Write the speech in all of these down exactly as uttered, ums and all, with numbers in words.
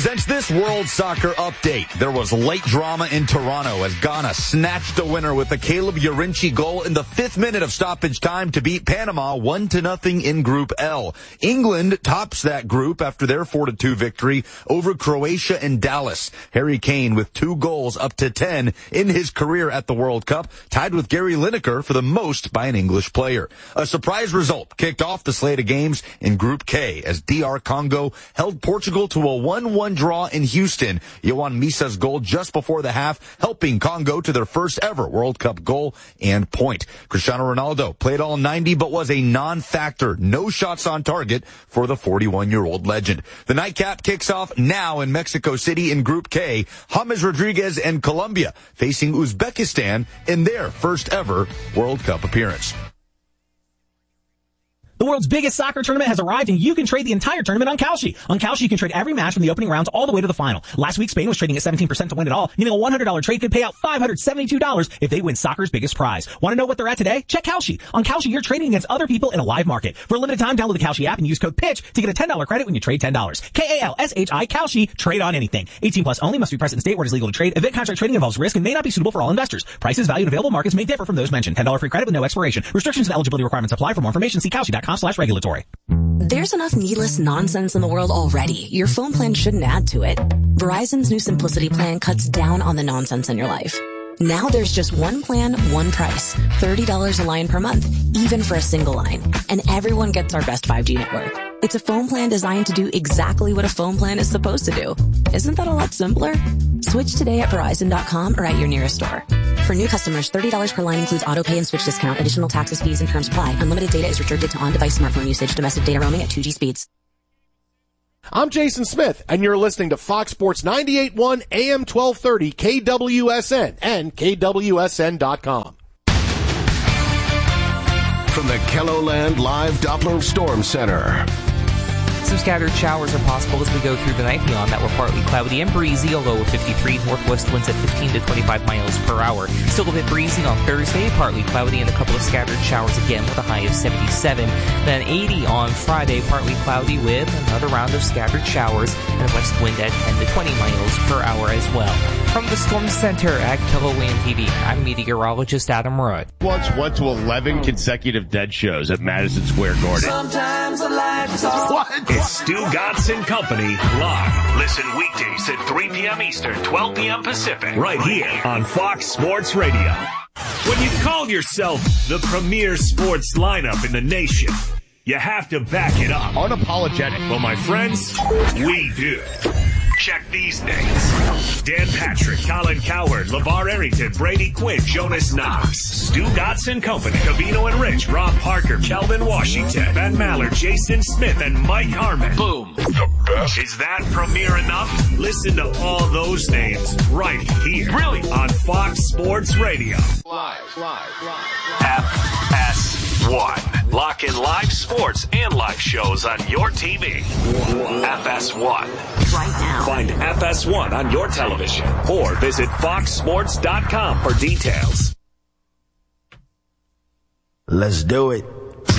presents this World Soccer Update. There was late drama in Toronto as Ghana snatched a winner with a Caleb Yarinci goal in the fifth minute of stoppage time to beat Panama one to nothing in Group L. England tops that group after their four to two victory over Croatia and Dallas. Harry Kane with two goals up to ten in his career at the World Cup, tied with Gary Lineker for the most by an English player. A surprise result kicked off the slate of games in Group K as D R Congo held Portugal to a one one draw in Houston. Yohan Misa's goal just before the half, helping Congo to their first ever World Cup goal and point. Cristiano Ronaldo played all ninety but was a non-factor. No shots on target for the forty-one-year-old legend. The nightcap kicks off now in Mexico City in Group K. James Rodriguez and Colombia facing Uzbekistan in their first ever World Cup appearance. The world's biggest soccer tournament has arrived, and you can trade the entire tournament on Kalshi. On Kalshi, you can trade every match from the opening rounds all the way to the final. Last week, Spain was trading at seventeen percent to win it all, meaning a one hundred dollars trade could pay out five hundred seventy-two dollars if they win soccer's biggest prize. Want to know what they're at today? Check Kalshi. On Kalshi, you're trading against other people in a live market. For a limited time, download the Kalshi app and use code PITCH to get a ten dollars credit when you trade ten dollars. K A L S H I, Kalshi. Trade on anything. eighteen plus only. Must be present in state where it is legal to trade. Event contract trading involves risk and may not be suitable for all investors. Prices, value, and available markets may differ from those mentioned. ten dollars free credit with no expiration. Restrictions and eligibility requirements apply. For more information, see Kalshi.com slash regulatory. There's enough needless nonsense in the world already. Your phone plan shouldn't add to it. Verizon's new Simplicity plan cuts down on the nonsense in your life. Now there's just one plan, one price. thirty dollars a line per month, even for a single line. And everyone gets our best five G network. It's a phone plan designed to do exactly what a phone plan is supposed to do. Isn't that a lot simpler? Switch today at Verizon dot com or at your nearest store. For new customers, thirty dollars per line includes auto pay and switch discount. Additional taxes, fees, and terms apply. Unlimited data is restricted to on-device smartphone usage. Domestic data roaming at two G speeds. I'm Jason Smith, and you're listening to Fox Sports ninety-eight point one A M twelve thirty K W S N and K W S N dot com. From the KELOLAND Live Doppler Storm Center. Some scattered showers are possible as we go through the night. Beyond that, we're partly cloudy and breezy, a low of fifty-three. Northwest winds at fifteen to twenty-five miles per hour. Still a bit breezy on Thursday, partly cloudy and a couple of scattered showers again with a high of seventy-seven. Then eighty on Friday, partly cloudy with another round of scattered showers and a west wind at ten to twenty miles per hour as well. From the Storm Center at KELOLAND T V, I'm meteorologist Adam Rudd. Once went to eleven consecutive dead shows at Madison Square Garden. Sometimes a life is all... What? It's Stu Gatz and Company live. Listen weekdays at three p.m. Eastern, twelve p.m. Pacific, right here on Fox Sports Radio. When you call yourself the premier sports lineup in the nation, you have to back it up. Unapologetic. Well, my friends, we do. Check these names. Dan Patrick, Colin Cowherd, LeVar Arrington, Brady Quinn, Jonas Knox, Stu Gatz and Company, Covino and Rich, Rob Parker, Kelvin Washington, Ben Maller, Jason Smith, and Mike Harmon. Boom. The best. Is that premiere enough? Listen to all those names right here. Really? On Fox Sports Radio. Live, live, live. F S one. Lock in live sports and live shows on your T V. F S one. Right now. Find F S one on your television or visit fox sports dot com for details. Let's do it.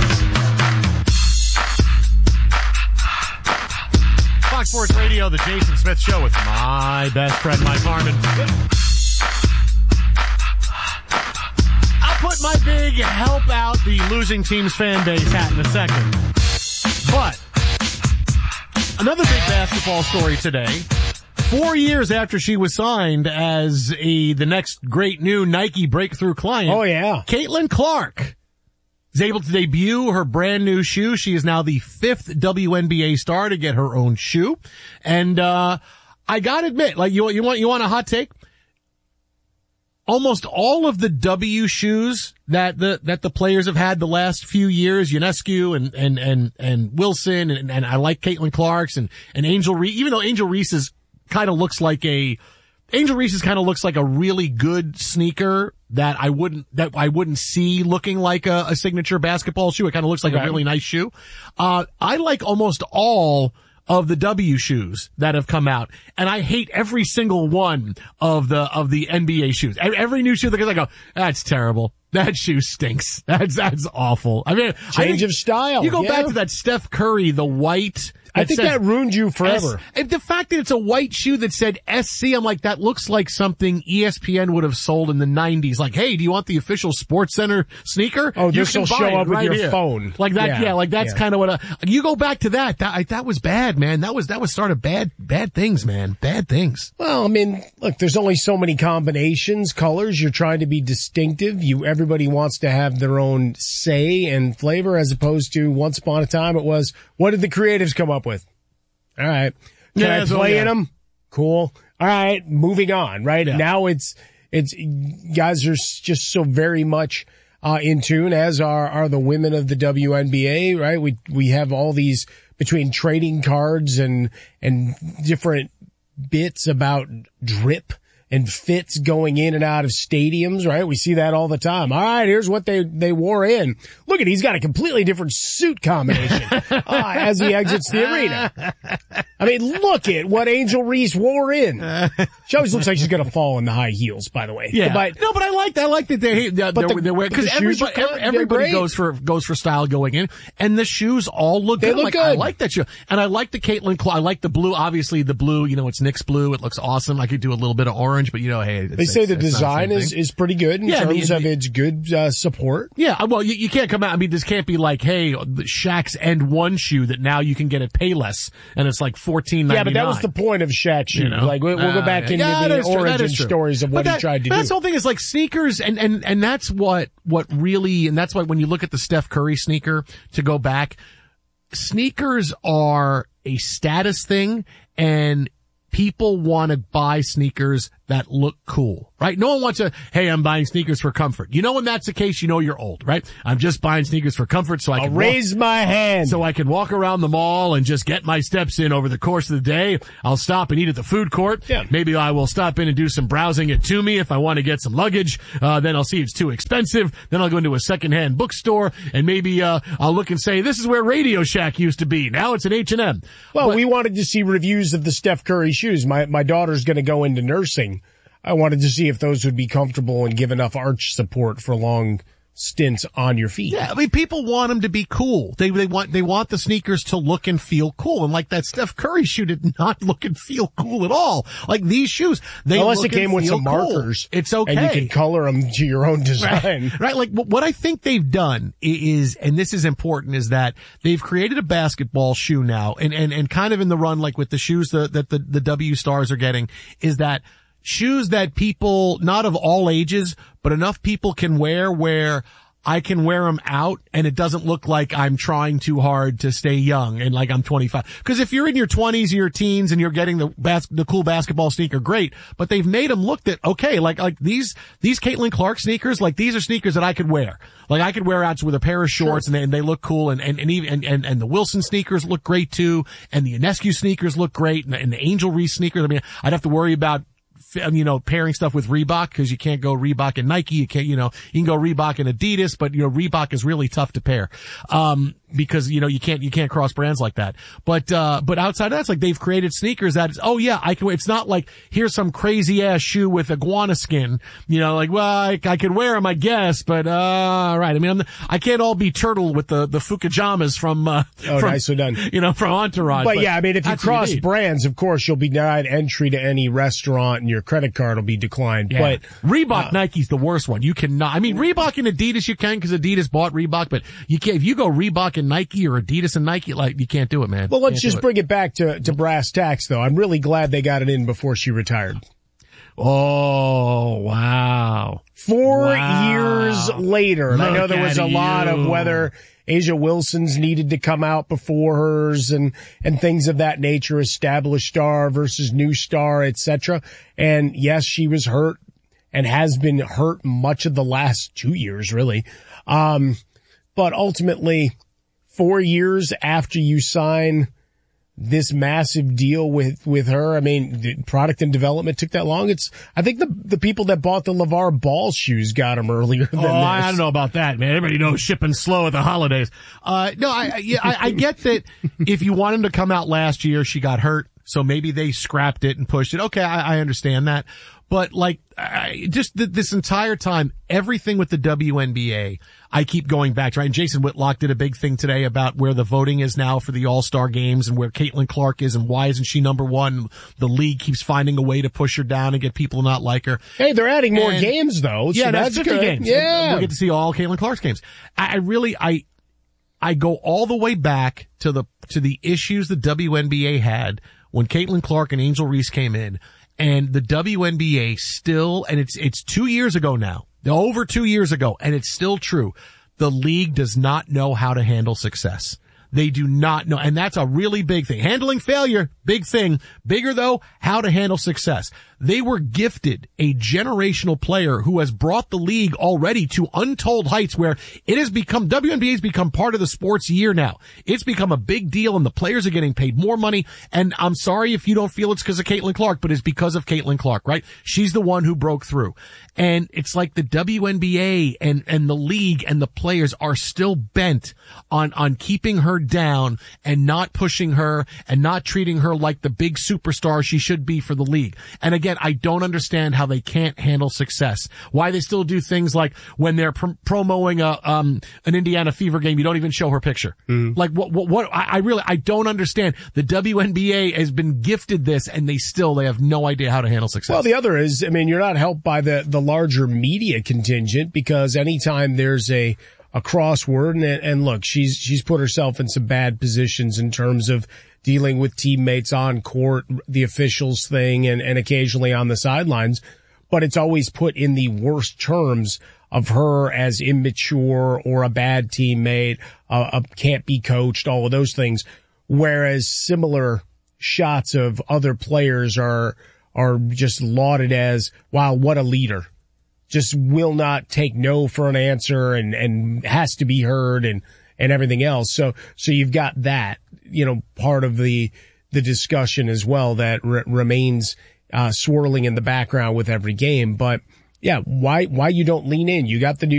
Fox Sports Radio, the Jason Smith Show with my best friend, Mike Harmon. I'll put my big help out the losing team's fan base hat in a second. But another big basketball story today. Four years after she was signed as a the next great new Nike breakthrough client. Oh, yeah. Caitlin Clark is able to debut her brand new shoe. She is now the fifth W N B A star to get her own shoe. And, uh, I gotta admit, like, you, you want, you want a hot take? Almost all of the W shoes that the, that the players have had the last few years, Ionescu and, and, and, and Wilson, and, and I like Caitlin Clark's and, and Angel Reese, even though Angel Reese's kind of looks like a, Angel Reese's kind of looks like a really good sneaker that I wouldn't, that I wouldn't see looking like a, a signature basketball shoe. It kind of looks like okay. a really nice shoe. Uh, I like almost all of the W shoes that have come out, and I hate every single one of the of the N B A shoes. Every new shoe that goes, I go, that's terrible. That shoe stinks. That's that's awful. I mean, change I, of style. You go yeah. back to that Steph Curry, the white I think that ruined you forever. S, the fact that it's a white shoe that said S C, I'm like, that looks like something E S P N would have sold in the nineties. Like, hey, do you want the official Sports Center sneaker? Oh, this will show up right with your here. phone. Like that, yeah, yeah like that's yeah. kind of what a, you go back to that. That, that was bad, man. That was, that was start of bad, bad things, man. Bad things. Well, I mean, look, there's only so many combinations, colors. You're trying to be distinctive. You, everybody wants to have their own say and flavor, as opposed to once upon a time it was, what did the creatives come up with? All right. Can yeah, I so, play yeah. in them? Cool. All right. Moving on, right? Yeah. Now it's, it's, guys are just so very much, uh, in tune, as are, are the women of the W N B A, right? We, we have all these between trading cards and, and different bits about drip and fits going in and out of stadiums, right? We see that all the time. All right, here's what they, they wore in. Look at, he's got a completely different suit combination uh, as he exits the arena. I mean, look at what Angel Reese wore in. She always looks like she's going to fall in the high heels, by the way. Yeah. But, no, but I like that. I like that they, they're, but they're, the, they're wearing, cause everybody, every, everybody goes for, goes for style going in, and the shoes all look they good. Look like, good. I like that shoe. And I like the Caitlin Clark. I like the blue, obviously the blue, you know, it's Knicks blue. It looks awesome. I could do a little bit of orange, but you know, hey, they say the design is, is pretty good in yeah, terms the, of its good, uh, support. Yeah, well, you, you can't come out, I mean, this can't be like, hey, the Shaq's End One shoe that now you can get at Payless, and it's like fourteen ninety-nine. Yeah, but that was the point of Shaq's shoe. You know? Like, we'll, we'll go back uh, into yeah, the origin stories of what that, he tried to but do. That's the whole thing is like sneakers, and, and, and that's what, what really, and that's why when you look at the Steph Curry sneaker, to go back, sneakers are a status thing, and people want to buy sneakers that look cool, right? No one wants to, hey, I'm buying sneakers for comfort. You know, when that's the case, you know you're old, right? I'm just buying sneakers for comfort so I I'll can raise walk, my hand. So I can walk around the mall and just get my steps in over the course of the day. I'll stop and eat at the food court. Yeah. Maybe I will stop in and do some browsing at Toomey if I want to get some luggage. Uh, then I'll see it's too expensive. Then I'll go into a secondhand bookstore and maybe, uh, I'll look and say, this is where Radio Shack used to be. Now it's an H and M. Well, but, we wanted to see reviews of the Steph Curry shoes. My, my daughter's going to go into nursing. I wanted to see if those would be comfortable and give enough arch support for long stints on your feet. Yeah, I mean, people want them to be cool. They they want they want the sneakers to look and feel cool. And like that Steph Curry shoe did not look and feel cool at all. Like these shoes, they unless look it came and with feel some cool. markers, it's okay, and you can color them to your own design. Right, right. Like what I think they've done is, and this is important, is that they've created a basketball shoe now, and and and kind of in the run, like with the shoes that the, the the W stars are getting, is that shoes that people, not of all ages, but enough people can wear where I can wear them out and it doesn't look like I'm trying too hard to stay young and like I'm twenty-five. Because if you're in your twenties or your teens and you're getting the bas- the cool basketball sneaker, great. But they've made them look that, okay, like, like these, these Caitlin Clark sneakers, like these are sneakers that I could wear. Like I could wear out with a pair of shorts sure. and, they, and they look cool, and, and, and even, and, and, and the Wilson sneakers look great too, and the Ionescu sneakers look great, and, and the Angel Reese sneakers. I mean, I'd have to worry about, you know, pairing stuff with Reebok, because you can't go Reebok and Nike. You can't, you know, you can go Reebok and Adidas, but you know, Reebok is really tough to pair. Um, because, you know, you can't, you can't cross brands like that. But, uh, but outside of that, it's like they've created sneakers that is, oh yeah, I can, it's not like, here's some crazy ass shoe with iguana skin, you know, like, well, I, I could wear them, I guess, but, uh, all right. I mean, I'm, I can't all be turtle with the, the Fukujamas from, uh, oh, from, nice, so done. You know, from Entourage. But, but yeah, I mean, if you cross you brands, of course, you'll be denied entry to any restaurant and your credit card will be declined. Yeah. But Reebok, uh, Nike's the worst one. You cannot, I mean, Reebok and Adidas you can, because Adidas bought Reebok, but you can't, if you go Reebok and Nike or Adidas and Nike, like, you can't do it, man. Well, let's can't just it. bring it back to, to brass tacks, though. I'm really glad they got it in before she retired. Oh, wow. Four wow. years later. And I know there was a you. lot of whether Asia Wilson's needed to come out before hers and, and things of that nature, established star versus new star, et cetera. And yes, she was hurt and has been hurt much of the last two years, really. Um, but ultimately, four years after you sign this massive deal with, with her, I mean, the product and development took that long. It's, I think the, the people that bought the LeVar Ball shoes got them earlier than oh, this. I don't know about that, man. Everybody knows shipping slow at the holidays. Uh, no, I, I, I get that if you want him to come out last year, she got hurt. So maybe they scrapped it and pushed it. Okay, I, I understand that. But like, I, just th- this entire time, everything with the W N B A, I keep going back to, right? And Jason Whitlock did a big thing today about where the voting is now for the All-Star games and where Caitlin Clark is and why isn't she number one? The league keeps finding a way to push her down and get people to not like her. Hey, they're adding more and, games though. So yeah, that's fifty good. games. Yeah. We'll get to see all Caitlin Clark's games. I, I really, I, I go all the way back to the, to the issues the W N B A had when Caitlin Clark and Angel Reese came in. And the W N B A still, and it's, it's two years ago now, over two years ago, and it's still true. The league does not know how to handle success. They do not know. And that's a really big thing. Handling failure, big thing. Bigger though, how to handle success. They were gifted a generational player who has brought the league already to untold heights where it has become, W N B A has become part of the sports year now. It's become a big deal and the players are getting paid more money. And I'm sorry if you don't feel it's because of Caitlin Clark, but it's because of Caitlin Clark, right? She's the one who broke through. And it's like the W N B A and, and the league and the players are still bent on, on keeping her down and not pushing her and not treating her like the big superstar she should be for the league. And again, I don't understand how they can't handle success. Why they still do things like when they're pr- promoting a, um, an Indiana Fever game, you don't even show her picture. Mm. Like what, what, what, I, I really, I don't understand. The W N B A has been gifted this and they still, they have no idea how to handle success. Well, the other is, I mean, you're not helped by the, the larger media contingent because anytime there's a, a crossword and, and look, she's, she's put herself in some bad positions in terms of dealing with teammates on court, the officials thing, and, and occasionally on the sidelines, but it's always put in the worst terms of her as immature or a bad teammate, uh, uh, can't be coached, all of those things. Whereas similar shots of other players are, are just lauded as, wow, what a leader. Just will not take no for an answer and, and has to be heard and, and everything else. So, so you've got that, you know, part of the, the discussion as well that re- remains, uh, swirling in the background with every game. But yeah, why, why you don't lean in? You got the new